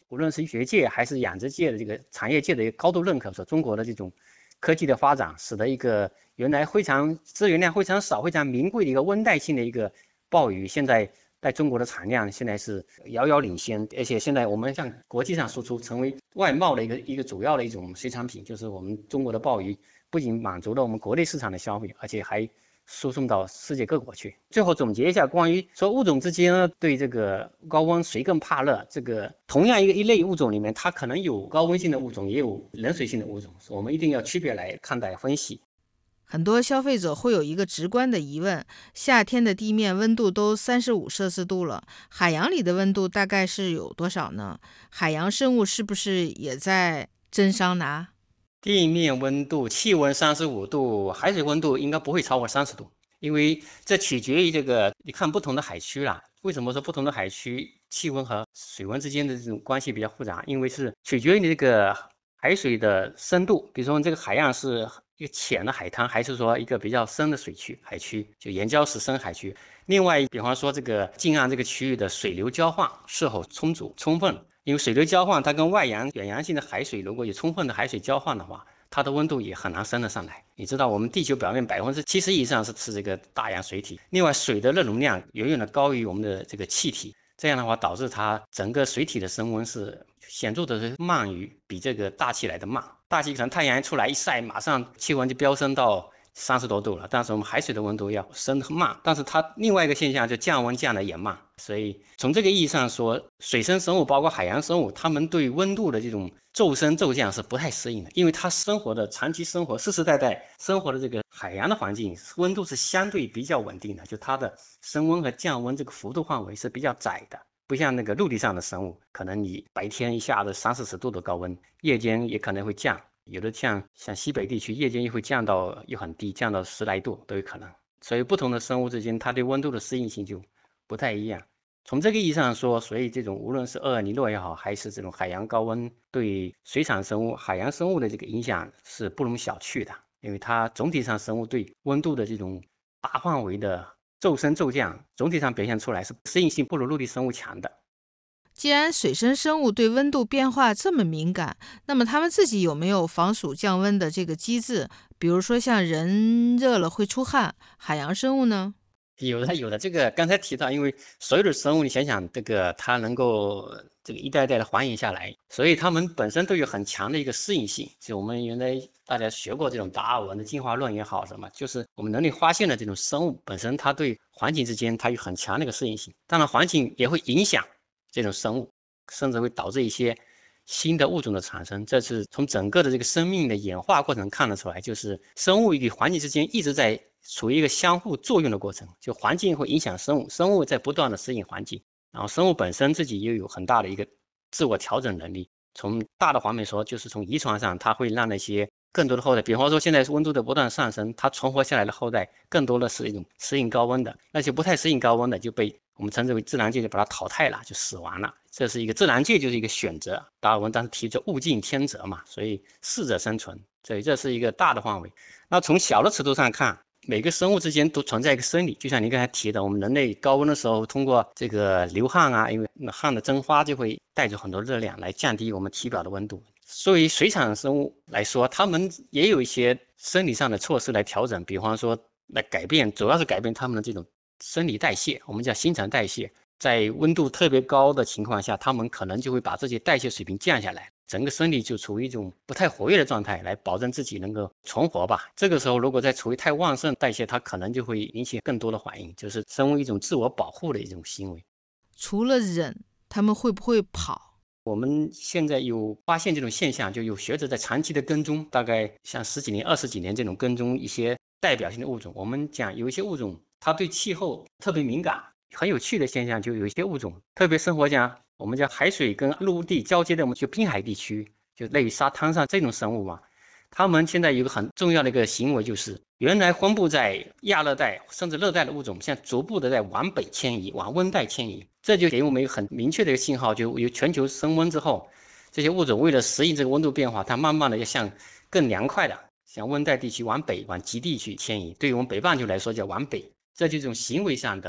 无论是医学界还是养殖界的这个产业界的一个高度认可，说中国的这种科技的发展，使得一个原来非常资源量非常少、非常名贵的一个温带性的一个鲍鱼，现在在中国的产量现在是遥遥领先，而且现在我们向国际上输出，成为外贸的一个主要的一种水产品，就是我们中国的鲍鱼不仅满足了我们国内市场的消费，而且还输送到世界各国去。最后总结一下，关于说物种之间对这个高温谁更怕热，这个同样一类物种里面，它可能有高温性的物种，也有冷水性的物种，我们一定要区别来看待分析。 很多消费者会有一个直观的疑问：夏天的地面温度都35°C了，海洋里的温度大概是有多少呢？海洋生物是不是也在蒸桑拿？ 地面温度，气温35度，海水温度应该不会超过30度，因为这取决于这个，你看不同的海区啦。为什么说不同的海区气温和水温之间的这种关系比较复杂？因为是取决于你这个海水的深度，比如说这个海岸是一个浅的海滩，还是说一个比较深的海区，就岩礁石深海区。另外，比方说这个近岸这个区域的水流交换是否充分。因为水流交换，它跟远洋性的海水如果有充分的海水交换的话，它的温度也很难升得上来。你知道，我们地球表面70%以上是这个大洋水体，另外水的热容量远远的高于我们的这个气体，这样的话导致它整个水体的升温是显著的是慢于比这个大气来的慢。大气可能太阳一出来一晒，马上气温就飙升到30多度了，但是我们海水的温度要升得慢，但是它另外一个现象就降温降得也慢，所以从这个意义上说，水生生物包括海洋生物，它们对温度的这种骤升骤降是不太适应的，因为它长期生活世世代代生活的这个海洋的环境温度是相对比较稳定的，就它的升温和降温这个幅度范围是比较窄的，不像那个陆地上的生物，可能你白天一下子30-40度的高温，夜间也可能会降。有的像西北地区，夜间又会降到又很低，降到10来度都有可能。所以不同的生物之间，它对温度的适应性就不太一样。从这个意义上说，所以这种无论是厄尔尼诺也好，还是这种海洋高温，对水产生物、海洋生物的这个影响是不容小觑的。因为它总体上生物对温度的这种大范围的骤升骤降，总体上表现出来是适应性不如陆地生物强的。 既然水生生物对温度变化这么敏感，那么它们自己有没有防暑降温的这个机制？比如说像人热了会出汗，海洋生物呢？ 有的，这个刚才提到，因为所有的生物，你想想，这个它能够这个一代代的繁衍下来，所以它们本身都有很强的一个适应性。就我们原来大家学过这种达尔文的进化论也好，什么，就是我们人类发现的这种生物本身，它对环境之间它有很强的一个适应性。当然，环境也会影响这种生物，甚至会导致一些新的物种的产生。这是从整个的这个生命的演化过程看得出来，就是生物与环境之间一直在处于一个相互作用的过程，就环境会影响生物，生物在不断的适应环境，然后生物本身自己又有很大的一个自我调整能力。从大的方面说，就是从遗传上，它会让那些更多的后代，比方说现在温度的不断上升，它存活下来的后代更多的是一种适应高温的，那些不太适应高温的就被我们称之为自然界就把它淘汰了，就死亡了。这是一个自然界就是一个选择，达尔文当时提出物竞天择嘛，所以适者生存，所以这是一个大的范围。那从小的尺度上看，每个生物之间都存在一个生理，就像你刚才提的，我们人类高温的时候，通过这个流汗啊，因为汗的蒸发就会带走很多热量来降低我们体表的温度。所以水产生物来说，它们也有一些生理上的措施来调整，比方说来改变，主要是改变它们的这种生理代谢，我们叫新陈代谢。在温度特别高的情况下，它们可能就会把这些代谢水平降下来，整个身体就处于一种不太活跃的状态，来保证自己能够存活吧。这个时候如果再处于太旺盛代谢，它可能就会引起更多的反应，就是生物一种自我保护的一种行为。 除了忍，它们会不会跑？ 我们现在有发现这种现象，就有学者在长期的跟踪，大概像10几年、20几年这种跟踪一些代表性的物种。我们讲有一些物种，它对气候特别敏感。很有趣的现象，就有一些物种特别生活讲我们叫海水跟陆地交接的，我们就滨海地区，就类于沙滩上这种生物嘛。它们现在有个很重要的一个行为，就是原来分布在亚热带甚至热带的物种，现在逐步的在往北迁移，往温带迁移。这就给我们一个很明确的一个信号，就有全球升温之后，这些物种为了适应这个温度变化，它慢慢的要向更凉快的向温带地区往北往极地去迁移。对于我们北半球来说叫往北，这就是一种行为上的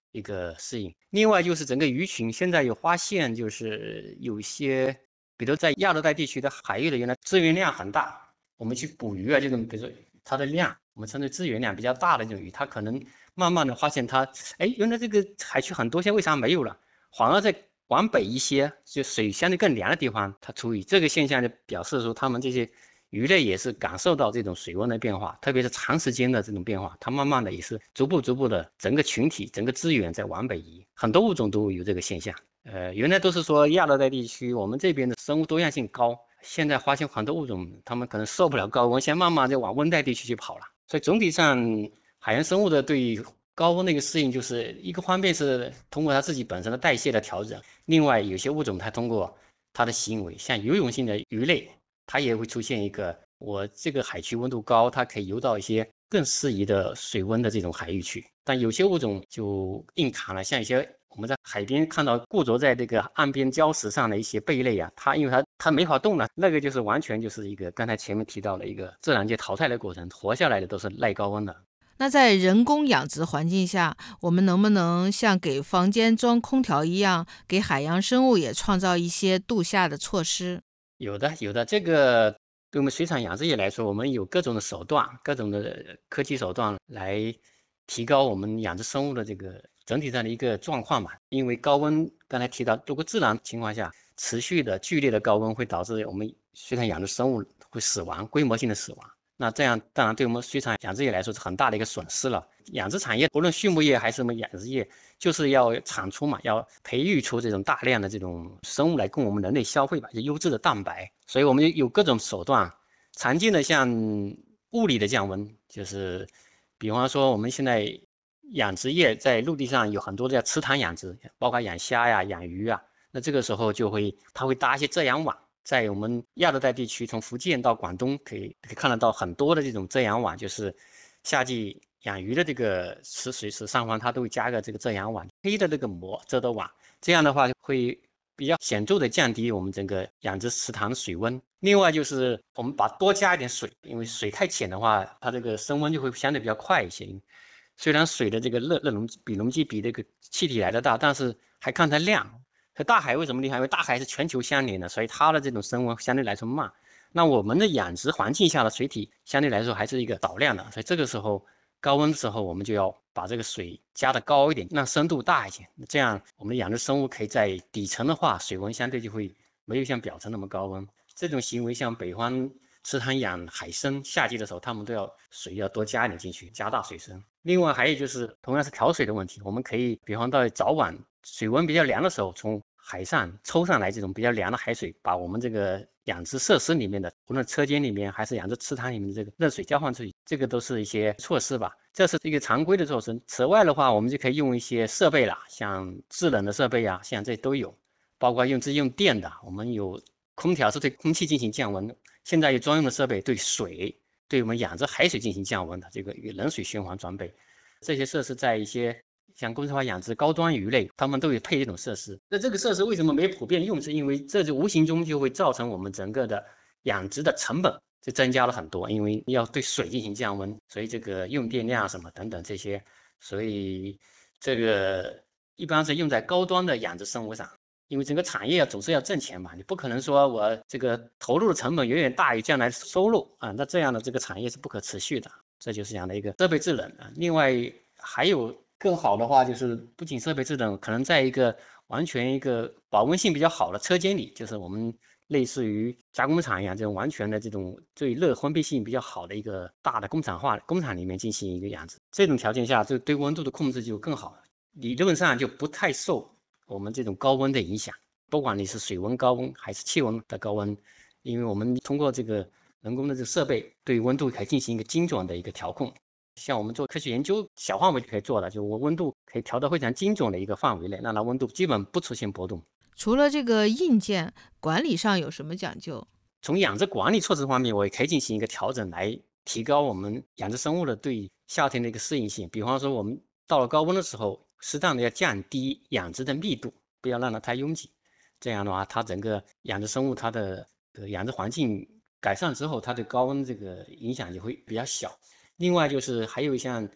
一个适应。另外就是整个鱼群现在有发现，就是有些，比如在亚热带地区的海域的原来资源量很大，我们去捕鱼啊，这种比如说它的量，我们称之资源量比较大的这种鱼，它可能慢慢的发现它，哎，原来这个海区很多，现在为啥没有了？反而在往北一些，就水相对更凉的地方，它出鱼。这个现象就表示说，他们这些鱼类也是感受到这种水温的变化，特别是长时间的这种变化，它慢慢的也是逐步的整个群体、整个资源在往北移，很多物种都有这个现象。原来都是说亚热带地区我们这边的生物多样性高，现在发现很多物种它们可能受不了高温，现在慢慢就往温带地区去跑了。所以总体上，海洋生物的对高温的一个适应，就是一个方面是通过它自己本身的代谢的调整，另外有些物种它通过它的行为，像游泳性的鱼类，它也会出现一个，我这个海区温度高，它可以游到一些更适宜的水温的这种海域去。但有些物种就硬扛了，像一些我们在海边看到固着在这个岸边礁石上的一些贝类啊，它因为它没法动了，那个就是完全就是一个刚才前面提到的一个自然界淘汰的过程，活下来的都是耐高温的。 那在人工养殖环境下，我们能不能像给房间装空调一样，给海洋生物也创造一些度夏的措施？ 有的，有的，这个对我们水产养殖业来说，我们有各种的手段，各种的科技手段来提高我们养殖生物的这个整体上的一个状况吧。因为高温，刚才提到，如果自然情况下持续的剧烈的高温会导致我们水产养殖生物会死亡，规模性的死亡。那这样当然对我们水产养殖业来说是很大的一个损失了。养殖产业，无论畜牧业还是我们养殖业，就是要产出嘛，要培育出这种大量的这种生物来供我们人类消费吧，就优质的蛋白。所以我们有各种手段，常见的像物理的降温，就是比方说我们现在养殖业在陆地上有很多叫池塘养殖，包括养虾呀、养鱼啊，那这个时候它会搭一些遮阳网。在我们亚热带地区，从福建到广东，可以看得到很多的这种遮阳网，就是夏季养鱼的这个水池上方，它都会加个这个遮阳网，黑的这个膜遮的网，这样的话会比较显著的降低我们整个养殖池塘的水温。另外就是我们多加一点水，因为水太浅的话，它这个升温就会相对比较快一些。虽然水的这个热容积比这个气体来的大，但是还看它量。和大海为什么厉害？因为大海是全球相连的，所以它的这种升温相对来说慢。那我们的养殖环境下的水体相对来说还是一个少量的，所以这个时候高温的时候，我们就要把这个水加的高一点，让深度大一些。这样我们的养殖生物可以在底层的话，水温相对就会没有像表层那么高温。这种行为像北方池塘养海参，夏季的时候他们都要水要多加一点进去，加大水深。另外还有就是同样是调水的问题，我们可以比方到早晚水温比较凉的时候，从海上抽上来这种比较凉的海水，把我们这个养殖设施里面的，无论车间里面还是养殖池塘里面的这个热水交换出去，这个都是一些措施吧。这是一个常规的措施。此外的话，我们就可以用一些设备啦，像制冷的设备啊，像这都有，包括用电的，我们有空调是对空气进行降温的，现在有专用的设备对水，对我们养殖海水进行降温的这个一个冷水循环装备。这些设施在一些像工程化养殖高端鱼类，他们都有配这种设施。那这个设施为什么没普遍用？是因为这就无形中就会造成我们整个的养殖的成本就增加了很多，因为要对水进行降温，所以这个用电量什么等等这些，所以这个一般是用在高端的养殖生物上。因为整个产业总是要挣钱嘛，你不可能说我这个投入的成本远远大于将来收入啊，那这样的这个产业是不可持续的。这就是这样的一个设备制冷啊。另外还有更好的话，就是不仅设备制冷，可能在一个完全一个保温性比较好的车间里，就是我们类似于加工厂一样，这种完全的这种对热封闭性比较好的一个大的工厂里面进行一个养殖。这种条件下，就对温度的控制就更好了，理论上就不太受我们这种高温的影响，不管你是水温高温还是气温的高温，因为我们通过这个人工的这个设备对温度可以进行一个精准的一个调控。像我们做科学研究，小范围就可以做的，就我温度可以调到非常精准的一个范围内，让它温度基本不出现波动。 除了这个硬件，管理上有什么讲究？ 从养殖管理措施方面，我也可以进行一个调整，来提高我们养殖生物的对夏天的一个适应性。比方说，我们到了高温的时候，适当的要降低养殖的密度，不要让它太拥挤。这样的话，它整个养殖生物它的养殖环境改善之后，它对高温这个影响也会比较小。另外就是还有像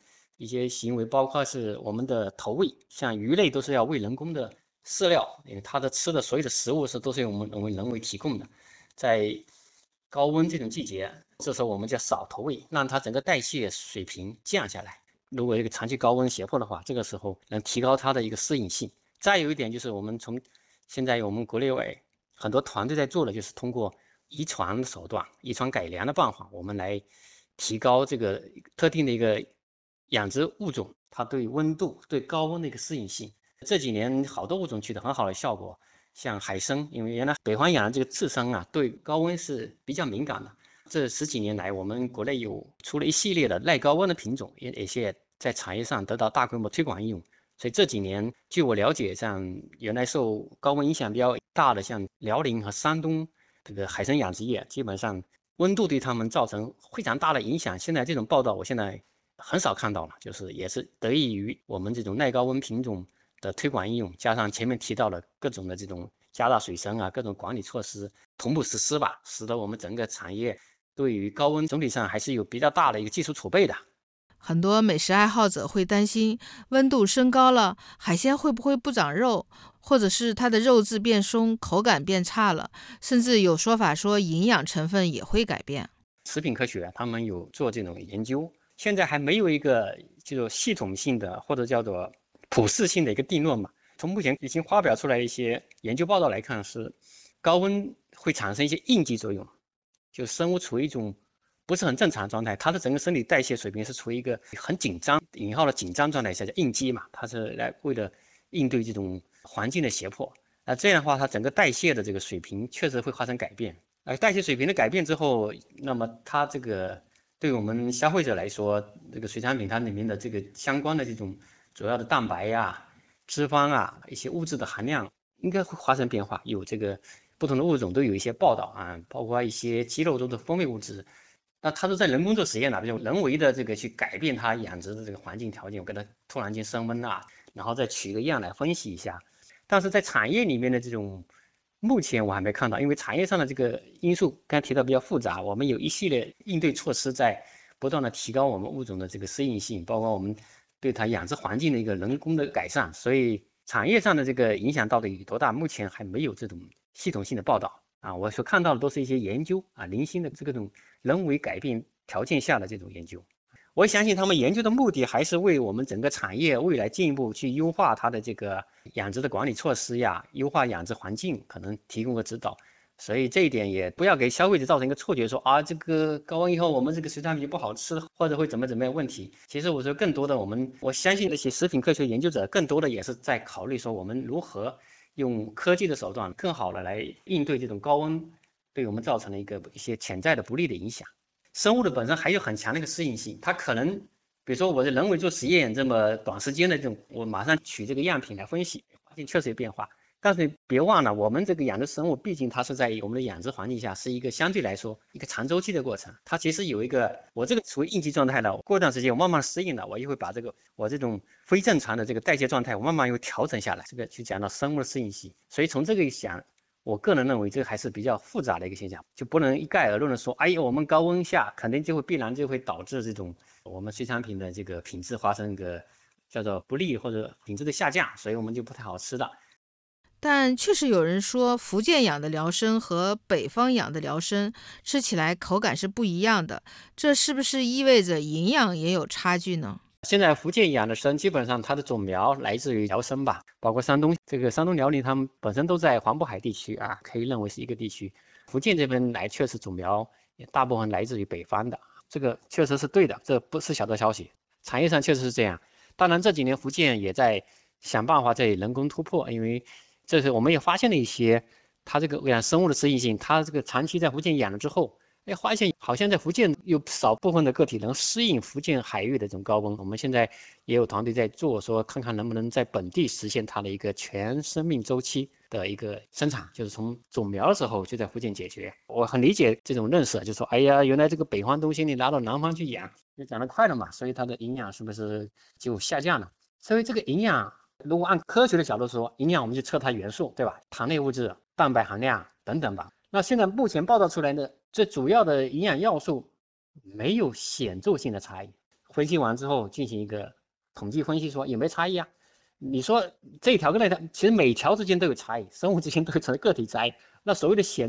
一些行为，包括是我们的投喂，像鱼类都是要喂人工的饲料，因为它的吃的所有的食物都是我们人为提供的。在高温这种季节，这时候我们就要少投喂，让它整个代谢水平降下来。如果一个长期高温胁迫的话，这个时候能提高它的一个适应性。再有一点就是我们从现在我们国内外很多团队在做的，就是通过遗传手段、遗传改良的办法，我们来提高这个特定的一个养殖物种它对温度、对高温的一个适应性。这几年好多物种取得很好的效果，像海参，因为原来北方养的这个刺参啊，对高温是比较敏感的。这10几年来，我们国内有出了一系列的耐高温的品种，也些在产业上得到大规模推广应用。所以这几年，据我了解，像原来受高温影响比较大的，像辽宁和山东这个海参养殖业，基本上温度对他们造成非常大的影响。现在这种报道，我现在很少看到了，就是也是得益于我们这种耐高温品种的推广应用，加上前面提到的各种的这种加大水深啊，各种管理措施同步实施吧，使得我们整个产业对于高温总体上还是有比较大的一个技术储备的。 很多美食爱好者会担心，温度升高了，海鲜会不会不长肉，或者是它的肉质变松，口感变差了，甚至有说法说营养成分也会改变。 食品科学他们有做这种研究，现在还没有一个就是系统性的或者叫做普适性的一个定论嘛。从目前已经发表出来一些研究报道来看，是高温会产生一些应激作用，就生物处于一种不是很正常的状态，它的整个生理代谢水平是处于一个很紧张引号的紧张状态下，叫应激嘛，它是来为了应对这种环境的胁迫。那这样的话，它整个代谢的这个水平确实会发生改变。代谢水平的改变之后，那么它这个对我们消费者来说，这个水产品它里面的这个相关的这种主要的蛋白呀、脂肪啊一些物质的含量应该会发生变化。有这个不同的物种都有一些报道啊，包括一些鸡肉中的风味物质。那它都在人工做实验了，比如人为的这个去改变它养殖的这个环境条件，我给它突然间升温啊，然后再取一个样来分析一下。但是在产业里面的这种，目前我还没看到，因为产业上的这个因素刚才提到比较复杂，我们有一系列应对措施在不断的提高我们物种的这个适应性，包括我们对它养殖环境的一个人工的改善。所以产业上的这个影响到底有多大，目前还没有这种系统性的报道。我所看到的都是一些研究零星的这种人为改变条件下的这种研究。我相信他们研究的目的还是为我们整个产业未来进一步去优化它的这个养殖的管理措施呀，优化养殖环境，可能提供个指导。所以这一点也不要给消费者造成一个错觉，说这个高温以后我们这个水产品不好吃，或者会怎么样问题。其实我说更多的我相信那些食品科学研究者更多的也是在考虑说我们如何用科技的手段更好的来应对这种高温对我们造成的一些潜在的不利的影响。生物的本身还有很强的一个适应性，它可能比如说我的人为做实验这么短时间的这种，我马上取这个样品来分析，发现确实有变化。但是别忘了，我们这个养殖生物毕竟它是在我们的养殖环境下是一个相对来说一个长周期的过程，它其实有一个我这个处于应激状态了，过段时间我慢慢适应了，我又会把我这种非正常的这个代谢状态我慢慢又调整下来，这个就讲到生物的适应性。所以从这个想，我个人认为这还是比较复杂的一个现象，就不能一概而论的说，我们高温下肯定必然就会导致这种我们水产品的这个品质发生一个叫做不利或者品质的下降，所以我们就不太好吃了。 但确实有人说，福建养的辽参和北方养的辽参吃起来口感是不一样的，这是不是意味着营养也有差距呢？ 现在福建养的参基本上它的种苗来自于辽参吧，包括山东山东辽宁，他们本身都在黄渤海地区可以认为是一个地区。福建这边来确实种苗也大部分来自于北方的，这个确实是对的，这不是小道消息，产业上确实是这样。当然这几年福建也在想办法在人工突破，因为这是我们也发现了一些它这个生物的适应性，它这个长期在福建养了之后，发现好像在福建有少部分的个体能适应福建海域的这种高温。我们现在也有团队在做，说看看能不能在本地实现它的一个全生命周期的一个生产，就是从种苗的时候就在福建解决。我很理解这种认识，就说原来这个北方东西你拿到南方去养，就长得快了嘛，所以它的营养是不是就下降了？所以这个营养，如果按科学的角度说，营养我们就测它元素，对吧？糖类物质、蛋白含量等等吧。那现在目前报道出来的最主要的营养要素没有显著性的差异， 分析完之后进行一个统计分析，说有没有差异啊？你说这一条跟那条，其实每条之间都有差异，生物之间都有存在个体差异。那所谓的显